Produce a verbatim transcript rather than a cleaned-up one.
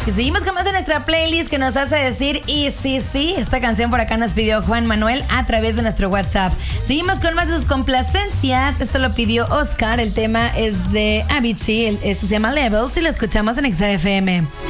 Y seguimos con más de nuestra playlist que nos hace decir y sí, sí. Esta canción por acá nos pidió Juan Manuel a través de nuestro WhatsApp. Seguimos con más de sus complacencias. Esto lo pidió Oscar. El tema es de Avicii. Esto se llama Levels y lo escuchamos en X F M.